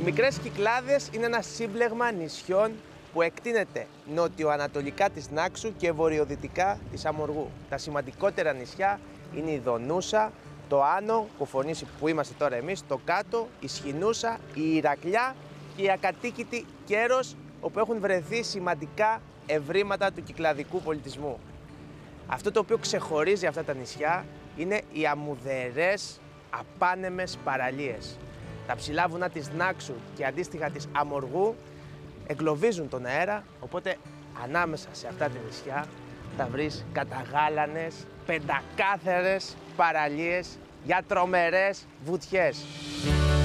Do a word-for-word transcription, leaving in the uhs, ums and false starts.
Μικρές Κυκλάδες είναι ένα σύμπλεγμα νησιών που εκτείνεται νοτιοανατολικά της Νάξου και βορειοδυτικά της Αμοργού. Τα σημαντικότερα νησιά είναι η Δονούσα, το Άνω, Κοφονήσι που είμαστε τώρα εμείς, το Κάτω, η Σχοινούσα, η Ηρακλιά και η ακατοίκητη Κέρος, όπου έχουν βρεθεί σημαντικά ευρήματα του κυκλαδικού πολιτισμού. Αυτό το οποίο ξεχωρίζει αυτά τα νησιά είναι οι αμμουδερές απάνεμες παραλίες. Τα ψηλά βουνά της Νάξου και αντίστοιχα της Αμοργού εγκλωβίζουν τον αέρα, οπότε ανάμεσα σε αυτά τα νησιά θα βρεις καταγάλανες, πεντακάθαρες παραλίες για τρομερές βουτιές.